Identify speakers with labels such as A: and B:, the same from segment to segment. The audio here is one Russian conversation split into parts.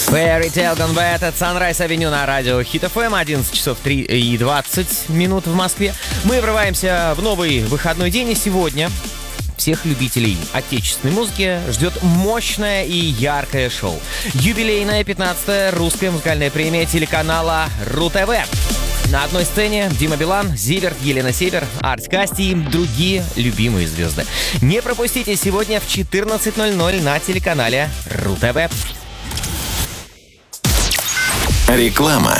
A: Fairy Tale Gone Bad от Sunrise Avenue на радио Hit FM. 11 часов 20 минут в Москве. Мы врываемся в новый выходной день, и сегодня всех любителей отечественной музыки ждет мощное и яркое шоу. Юбилейная 15-я русская музыкальная премия телеканала РУ-ТВ. На одной сцене Дима Билан, Зиверт, Елена Север, Артик Асти и другие любимые звезды. Не пропустите сегодня в 14:00 на телеканале РУ-ТВ.
B: Реклама.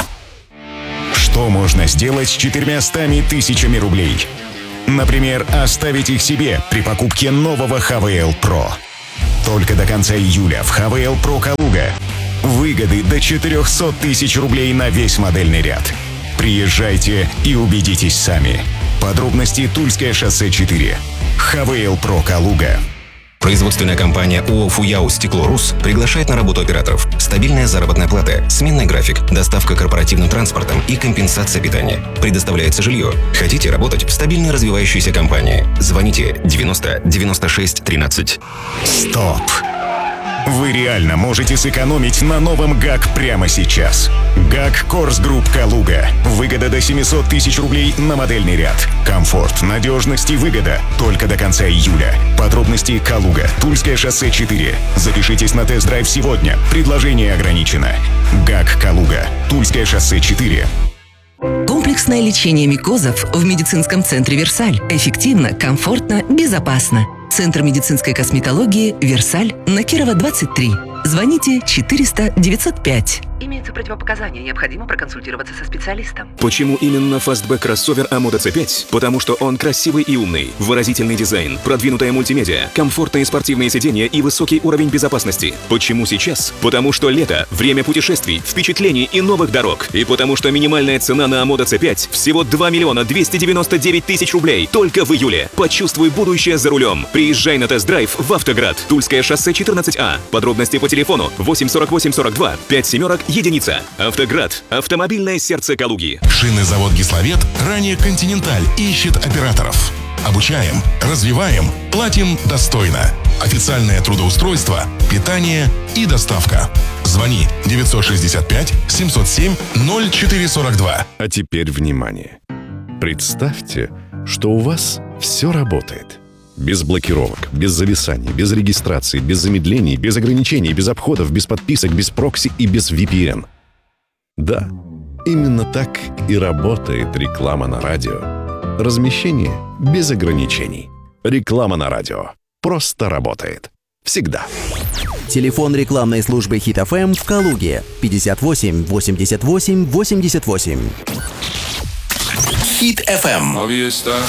B: Что можно сделать с 400 000 рублей? Например, оставить их себе при покупке нового ХВЛ Pro. Только до конца июля в ХВЛ Pro Калуга выгоды до 400 000 рублей на весь модельный ряд. Приезжайте и убедитесь сами. Подробности: Тульское шоссе 4. ХВЛ Pro Калуга.
C: Производственная компания ООО «Фуяус Стекло-Рус» приглашает на работу операторов. Стабильная заработная плата, сменный график, доставка корпоративным транспортом и компенсация питания. Предоставляется жилье. Хотите работать в стабильной развивающейся компании? Звоните 90 96 13.
B: Стоп! Вы реально можете сэкономить на новом ГАК прямо сейчас. ГАК Корс Групп Калуга. Выгода до 700 000 рублей на модельный ряд. Комфорт, надежность и выгода только до конца июля. Подробности: Калуга, Тульское шоссе 4. Запишитесь на тест-драйв сегодня. Предложение ограничено. ГАК Калуга, Тульское шоссе 4.
D: Комплексное лечение микозов в медицинском центре «Версаль». Эффективно, комфортно, безопасно. Центр медицинской косметологии «Версаль» на Кирова, 23. Звоните 400 905. Имеются противопоказания, необходимо проконсультироваться со специалистом.
E: Почему именно фастбэк кроссовер Амода C5? Потому что он красивый и умный, выразительный дизайн, продвинутая мультимедиа, комфортные спортивные сиденья и высокий уровень безопасности. Почему сейчас? Потому что лето, время путешествий, впечатлений и новых дорог. И потому что минимальная цена на Амода C5 всего 2 299 000 рублей только в июле. Почувствуй будущее за рулем. Приезжай на тест-драйв в Автоград, Тульское шоссе 14А. Подробности по телефону 848 42 5 семерок единица. Автоград. Автомобильное сердце Калуги.
F: Шинный завод «Гисловет», ранее «Континенталь», ищет операторов. Обучаем, развиваем, платим достойно. Официальное трудоустройство, питание и доставка. Звони 965 707 0442.
G: А теперь внимание. Представьте, что у вас все работает. Без блокировок, без зависаний, без регистрации, без замедлений, без ограничений, без обходов, без подписок, без прокси и без VPN. Да, именно так и работает реклама на радио. Размещение без ограничений. Реклама на радио просто работает. Всегда.
H: Телефон рекламной службы Hit FM в Калуге 58 88 88.
B: Hit FM.